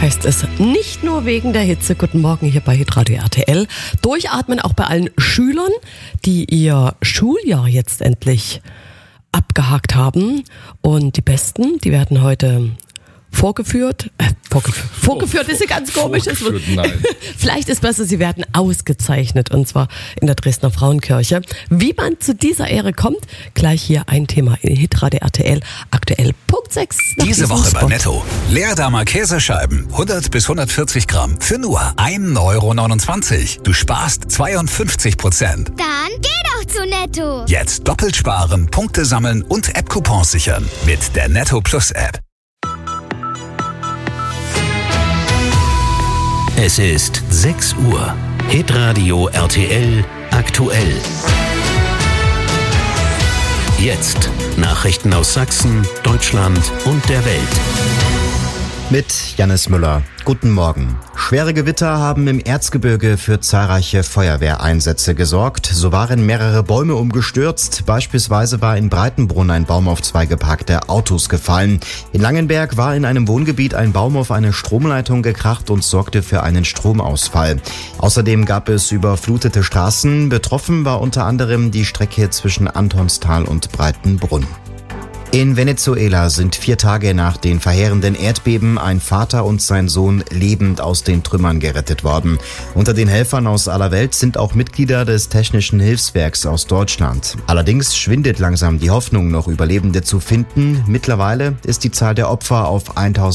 heißt es nicht nur wegen der Hitze. Guten Morgen hier bei Hitradio RTL. Durchatmen auch bei allen Schülern, die ihr Schuljahr jetzt endlich abgehakt haben. Und die Besten, die werden heute vorgeführt ist ja ganz komisch. Nein. Vielleicht ist besser, sie werden ausgezeichnet, und zwar in der Dresdner Frauenkirche. Wie man zu dieser Ehre kommt, gleich hier ein Thema in Hitradio RTL, aktuell Punkt 6. Diese Woche bei Netto. Leerdamer Käsescheiben, 100 bis 140 Gramm, für nur 1,29 €. Du sparst 52%. Dann geh doch zu Netto. Jetzt doppelt sparen, Punkte sammeln und App-Coupons sichern mit der Netto Plus App. Es ist 6 Uhr. Hitradio RTL aktuell. Jetzt Nachrichten aus Sachsen, Deutschland und der Welt. Mit Jannis Müller. Guten Morgen. Schwere Gewitter haben im Erzgebirge für zahlreiche Feuerwehreinsätze gesorgt. So waren mehrere Bäume umgestürzt. Beispielsweise war in Breitenbrunn ein Baum auf 2 geparkte Autos gefallen. In Langenberg war in einem Wohngebiet ein Baum auf eine Stromleitung gekracht und sorgte für einen Stromausfall. Außerdem gab es überflutete Straßen. Betroffen war unter anderem die Strecke zwischen Antonstal und Breitenbrunn. In Venezuela sind 4 Tage nach den verheerenden Erdbeben ein Vater und sein Sohn lebend aus den Trümmern gerettet worden. Unter den Helfern aus aller Welt sind auch Mitglieder des Technischen Hilfswerks aus Deutschland. Allerdings schwindet langsam die Hoffnung, noch Überlebende zu finden. Mittlerweile ist die Zahl der Opfer auf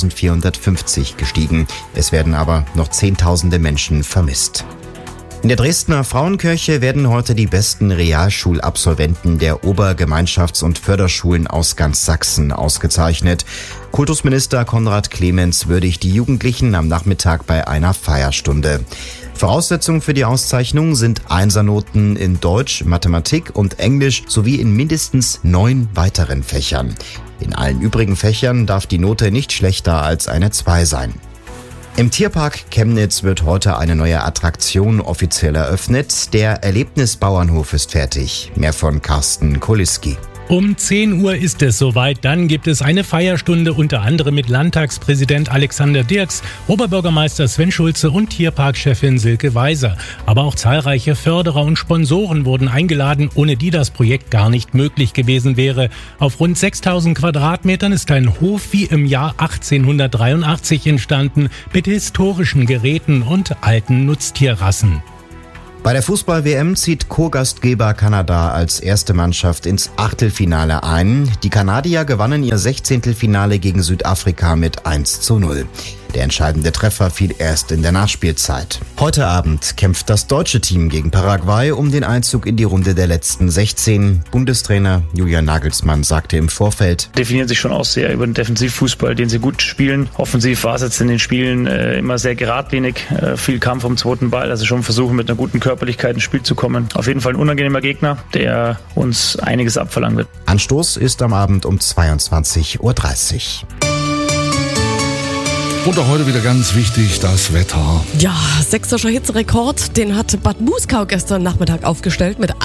1450 gestiegen. Es werden aber noch Zehntausende Menschen vermisst. In der Dresdner Frauenkirche werden heute die besten Realschulabsolventen der Obergemeinschafts- und Förderschulen aus ganz Sachsen ausgezeichnet. Kultusminister Konrad Clemens würdigt die Jugendlichen am Nachmittag bei einer Feierstunde. Voraussetzungen für die Auszeichnung sind Einsernoten in Deutsch, Mathematik und Englisch sowie in mindestens 9 weiteren Fächern. In allen übrigen Fächern darf die Note nicht schlechter als eine 2 sein. Im Tierpark Chemnitz wird heute eine neue Attraktion offiziell eröffnet. Der Erlebnisbauernhof ist fertig. Mehr von Carsten Koliski. Um 10 Uhr ist es soweit. Dann gibt es eine Feierstunde, unter anderem mit Landtagspräsident Alexander Dirks, Oberbürgermeister Sven Schulze und Tierparkchefin Silke Weiser. Aber auch zahlreiche Förderer und Sponsoren wurden eingeladen, ohne die das Projekt gar nicht möglich gewesen wäre. Auf rund 6000 Quadratmetern ist ein Hof wie im Jahr 1883 entstanden, mit historischen Geräten und alten Nutztierrassen. Bei der Fußball-WM zieht Co-Gastgeber Kanada als erste Mannschaft ins Achtelfinale ein. Die Kanadier gewannen ihr 16. Finale gegen Südafrika mit 1:0. Der entscheidende Treffer fiel erst in der Nachspielzeit. Heute Abend kämpft das deutsche Team gegen Paraguay um den Einzug in die Runde der letzten 16. Bundestrainer Julian Nagelsmann sagte im Vorfeld: Definieren sich schon aus sehr über den Defensivfußball, den sie gut spielen. Offensiv war es jetzt in den Spielen immer sehr geradlinig, viel Kampf um den zweiten Ball, also schon versuchen mit einer guten Körperlichkeit ins Spiel zu kommen. Auf jeden Fall ein unangenehmer Gegner, der uns einiges abverlangen wird. Anstoß ist am Abend um 22:30 Uhr. Und auch heute wieder ganz wichtig, das Wetter. Ja, sächsischer Hitzerekord, den hat Bad Muskau gestern Nachmittag aufgestellt mit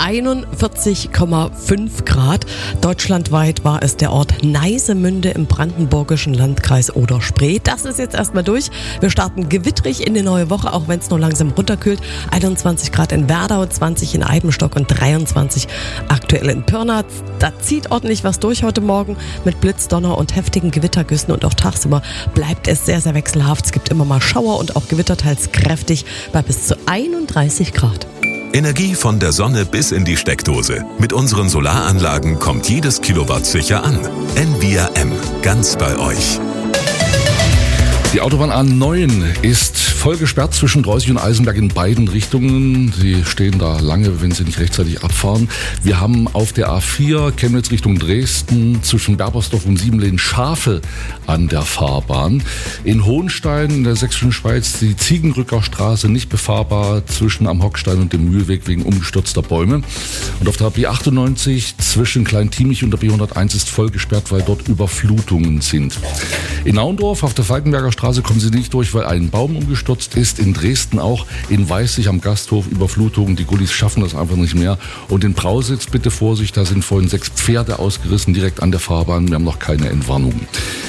41,5 Grad. Deutschlandweit war es der Ort Neisemünde im brandenburgischen Landkreis Oder-Spree. Das ist jetzt erstmal durch. Wir starten gewittrig in die neue Woche, auch wenn es nur langsam runterkühlt. 21 Grad in Werdau, 20 in Eibenstock und 23 aktuell in Pirna. Da zieht ordentlich was durch heute Morgen mit Blitz, Donner und heftigen Gewittergüssen, und auch tagsüber bleibt es sehr, sehr wechselhaft. Es gibt immer mal Schauer und auch Gewitter, teils kräftig, bei bis zu 31 Grad. Energie von der Sonne bis in die Steckdose. Mit unseren Solaranlagen kommt jedes Kilowatt sicher an. Envia M, ganz bei euch. Die Autobahn A9 ist voll gesperrt zwischen Dreußig und Eisenberg in beiden Richtungen. Sie stehen da lange, wenn sie nicht rechtzeitig abfahren. Wir haben auf der A4 Chemnitz Richtung Dresden zwischen Berbersdorf und Siebenlehn Schafe an der Fahrbahn. In Hohenstein in der Sächsischen Schweiz die Ziegenrücker Straße nicht befahrbar zwischen Am Hockstein und dem Mühlweg wegen umgestürzter Bäume. Und auf der B98 zwischen Kleintiemich und der B101 ist voll gesperrt, weil dort Überflutungen sind. In Naundorf auf der Falkenberger Straße kommen Sie nicht durch, weil ein Baum umgestürzt ist. In Dresden auch. In Weißig am Gasthof Überflutungen. Die Gullis schaffen das einfach nicht mehr. Und in Prausitz bitte Vorsicht, da sind vorhin 6 Pferde ausgerissen direkt an der Fahrbahn. Wir haben noch keine Entwarnung.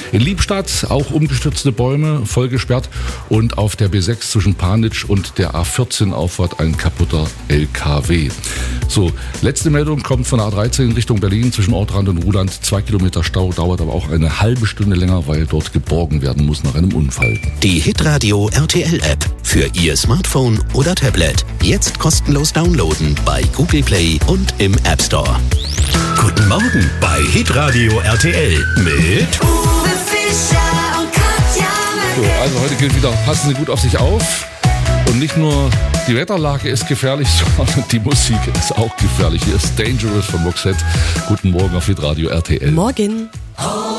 In Liebstadt auch umgestürzte Bäume, voll gesperrt. Und auf der B6 zwischen Panitsch und der A14 Auffahrt ein kaputter LKW. So, letzte Meldung kommt von der A13 in Richtung Berlin zwischen Ortrand und Ruhland. 2 Kilometer Stau, dauert aber auch eine halbe Stunde länger, weil dort geborgen werden muss nach einem Unfall. Die Hitradio RTL App für Ihr Smartphone oder Tablet. Jetzt kostenlos downloaden bei Google Play und im App Store. Guten Morgen bei Hitradio RTL mit Uwe Fischer und Katja So, also heute gilt wieder, passen Sie gut auf sich auf. Und nicht nur die Wetterlage ist gefährlich, sondern die Musik ist auch gefährlich. Hier ist Dangerous von Roxette. Guten Morgen auf Hitradio RTL. Morgen.